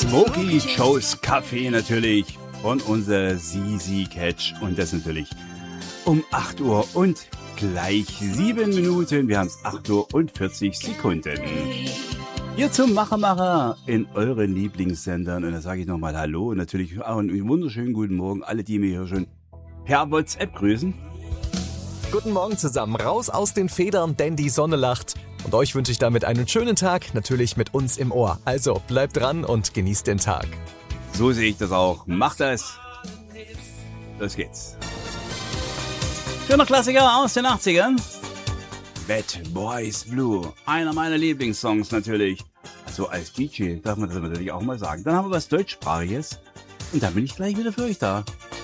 Smoky Joe's Kaffee natürlich von unserer Sisi Catch und das natürlich um 8 Uhr und gleich 7 Minuten. Wir haben es 8 Uhr und 40 Sekunden. Hier zum Macher in euren Lieblingssendern und da sage ich nochmal Hallo und natürlich auch einen wunderschönen guten Morgen alle, die mir hier schon per WhatsApp grüßen. Guten Morgen zusammen, raus aus den Federn, denn die Sonne lacht. Und euch wünsche ich damit einen schönen Tag, natürlich mit uns im Ohr. Also bleibt dran und genießt den Tag. So sehe ich das auch. Macht das. Los geht's. Schöner Klassiker aus den 80ern. Bad Boys Blue. Einer meiner Lieblingssongs natürlich. Also als DJ darf man das natürlich auch mal sagen. Dann haben wir was Deutschsprachiges. Und dann bin ich gleich wieder für euch da.